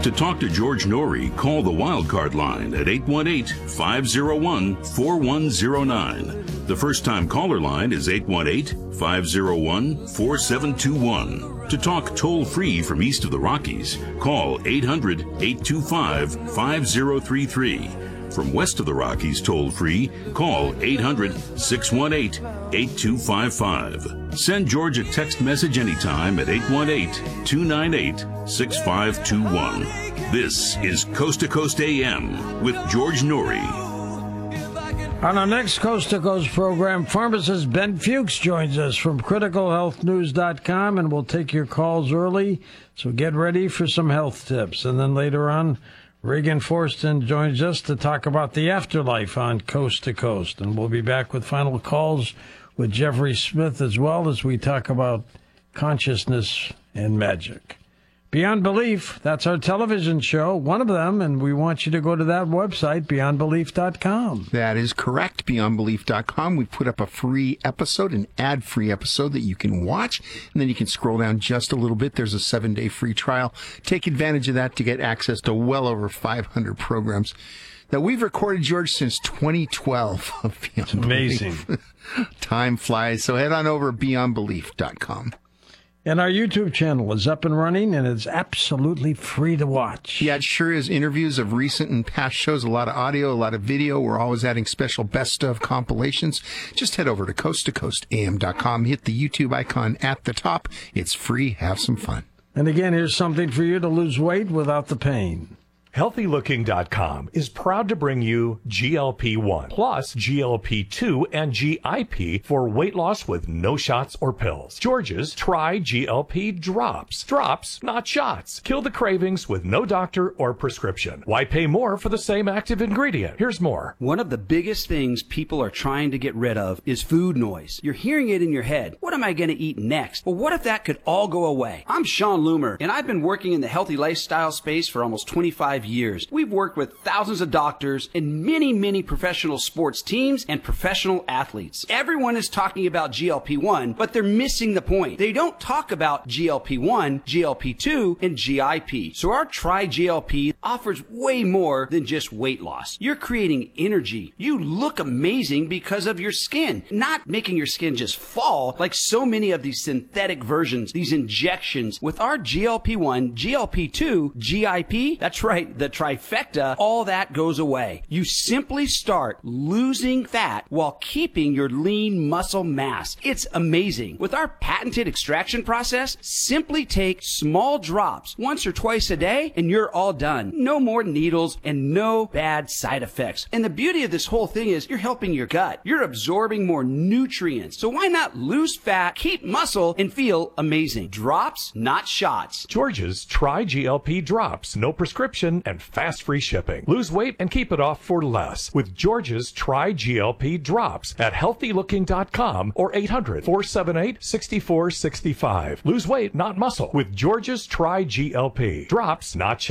To talk to George Norrie, call the Wildcard line at 818-501-4109. The first-time caller line is 818-501-4721. To talk toll-free from east of the Rockies, call 800-825-5033. From west of the Rockies toll-free, call 800-618-8255. Send George a text message anytime at 818-298-6521. This is Coast to Coast AM with George Norrie. On our next Coast to Coast program, pharmacist Ben Fuchs joins us from criticalhealthnews.com, and we'll take your calls early, so get ready for some health tips. And then later on, Regan Forston joins us to talk about the afterlife on Coast to Coast. And we'll be back with final calls with Jeffrey Smith as well as we talk about consciousness and magic. Beyond Belief, that's our television show, one of them, and we want you to go to that website, beyondbelief.com. That is correct, beyondbelief.com. We put up a free episode, an ad-free episode that you can watch, and then you can scroll down just a little bit. There's a 7-day free trial. Take advantage of that to get access to well over 500 programs that we've recorded, George, since 2012. It's amazing. Time flies, so head on over beyondbelief.com. And our YouTube channel is up and running, and it's absolutely free to watch. Yeah, it sure is. Interviews of recent and past shows, a lot of audio, a lot of video. We're always adding special best of compilations. Just head over to coasttocoastam.com, hit the YouTube icon at the top. It's free. Have some fun. And again, here's something for you to lose weight without the pain. HealthyLooking.com is proud to bring you GLP-1 plus GLP-2 and GIP for weight loss with no shots or pills. George's Try GLP Drops. Drops, not shots. Kill the cravings with no doctor or prescription. Why pay more for the same active ingredient? Here's more. One of the biggest things people are trying to get rid of is food noise. You're hearing it in your head. What am I going to eat next? Well, what if that could all go away? I'm Sean Loomer, and I've been working in the healthy lifestyle space for almost 25 years. We've worked with thousands of doctors and many professional sports teams and professional athletes. Everyone is talking about GLP-1, but they're missing the point. They don't talk about GLP-1, GLP-2, and GIP. So our Try GLP offers way more than just weight loss. You're creating energy. You look amazing because of your skin, not making your skin just fall like so many of these synthetic versions, these injections. With our GLP-1, GLP-2, GIP, that's right, the trifecta, all that goes away. You simply start losing fat while keeping your lean muscle mass. It's amazing. With our patented extraction process, simply take small drops once or twice a day and you're all done. No more needles and no bad side effects. And the beauty of this whole thing is you're helping your gut. You're absorbing more nutrients. So why not lose fat, keep muscle, and feel amazing? Drops, not shots. George's Try GLP Drops. No prescription and fast free shipping. Lose weight and keep it off for less with George's Try GLP Drops at healthylooking.com or 800-478-6465. Lose weight, not muscle with George's Try GLP Drops, not